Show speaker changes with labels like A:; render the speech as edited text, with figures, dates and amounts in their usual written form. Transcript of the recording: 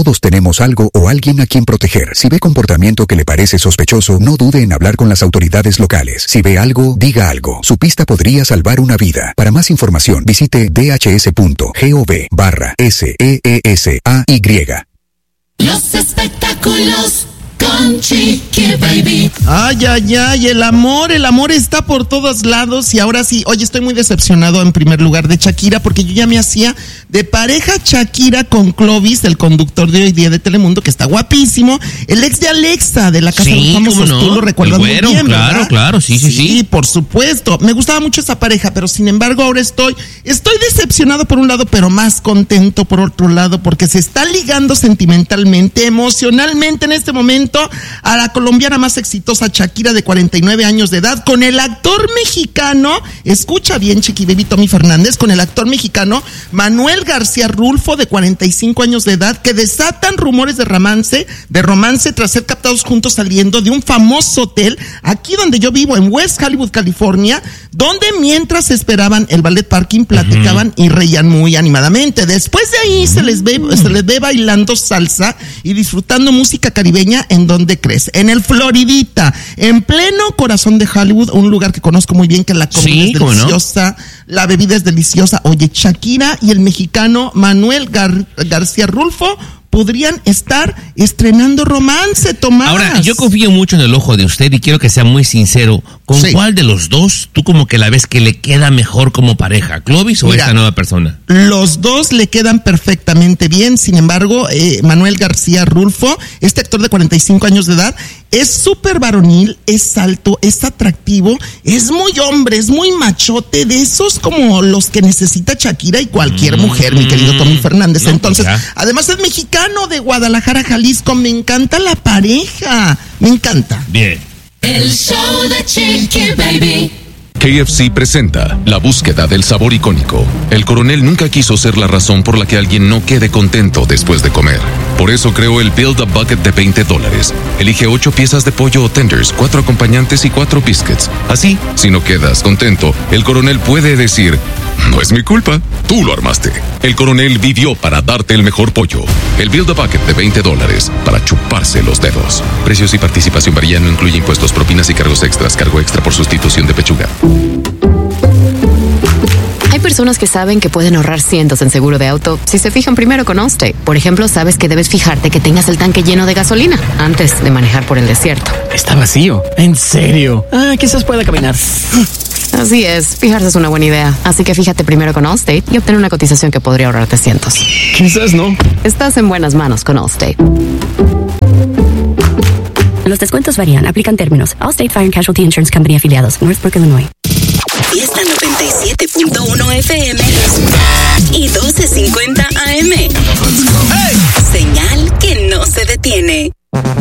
A: Todos tenemos algo o alguien a quien proteger. Si ve comportamiento que le parece sospechoso, no dude en hablar con las autoridades locales. Si ve algo, diga algo. Su pista podría salvar una vida. Para más información, visite dhs.gov/SEESAY.
B: Los espectáculos con Chiqui Baby.
C: Ay, ay, ay, el amor está por todos lados. Y ahora sí, oye, estoy muy decepcionado en primer lugar de Shakira, porque yo ya me hacía de pareja Shakira con Clovis, el conductor de Hoy Día de Telemundo, que está guapísimo, el ex de Alexa de la Casa de los Famosos.
D: No.
C: Tú lo recuerdas muy bien, ¿verdad?
D: Claro, sí.
C: Sí, por supuesto. Me gustaba mucho esa pareja, pero sin embargo ahora estoy decepcionado por un lado, pero más contento por otro lado, porque se está ligando sentimentalmente, emocionalmente en este momento a la colombiana más exitosa, Shakira, de 49 años de edad, con el actor mexicano, escucha bien, Chiqui Baby, Tommy Fernández, con el actor mexicano Manuel García Rulfo, de 45 años de edad, que desatan rumores de romance tras ser captados juntos saliendo de un famoso hotel, aquí donde yo vivo, en West Hollywood, California, donde mientras esperaban el ballet parking, platicaban y reían muy animadamente. Después de ahí se les ve bailando salsa y disfrutando música caribeña. ¿En dónde crees? En el Floridita, en pleno corazón de Hollywood, un lugar que conozco muy bien, que la comida es deliciosa, la bebida es deliciosa. Oye, Shakira y el mexicano Manuel García Rulfo podrían estar estrenando romance, Tomás.
D: Ahora, yo confío mucho en el ojo de usted y quiero que sea muy sincero. ¿Con cuál de los dos tú como que la ves que le queda mejor como pareja? ¿Clovis o esta nueva persona?
C: Los dos le quedan perfectamente bien. Sin embargo, Manuel García Rulfo, este actor de 45 años de edad, es súper varonil, es alto, es atractivo, es muy hombre, es muy machote, de esos como los que necesita Shakira y cualquier mujer, mi querido Tommy Fernández. Entonces, además es mexicano, de Guadalajara, Jalisco. Me encanta la pareja, me encanta.
D: Bien.
B: El show de Chiqui Baby.
E: KFC presenta la búsqueda del sabor icónico. El coronel nunca quiso ser la razón por la que alguien no quede contento después de comer. Por eso creó el Build a Bucket de $20. Elige 8 piezas de pollo o tenders, 4 acompañantes y 4 biscuits. Así, si no quedas contento, el coronel puede decir: no es mi culpa, tú lo armaste. El coronel vivió para darte el mejor pollo. El Build a Bucket de $20 para chuparse los dedos. Precios y participación varían, no incluye impuestos, propinas y cargos extras. Cargo extra por sustitución de pechuga.
F: Hay personas que saben que pueden ahorrar cientos en seguro de auto si se fijan primero con Allstate. Por ejemplo, sabes que debes fijarte que tengas el tanque lleno de gasolina antes de manejar por el desierto.
G: Está vacío. ¿En serio? Quizás pueda caminar.
F: Así es, fijarse es una buena idea. Así que fíjate primero con Allstate y obtén una cotización que podría ahorrarte cientos.
G: Quizás no.
F: Estás en buenas manos con Allstate.
H: Los descuentos varían, aplican términos. Allstate Fire and Casualty Insurance Company afiliados, Northbrook, Illinois.
I: Fiesta 97.1 FM y 1250 AM.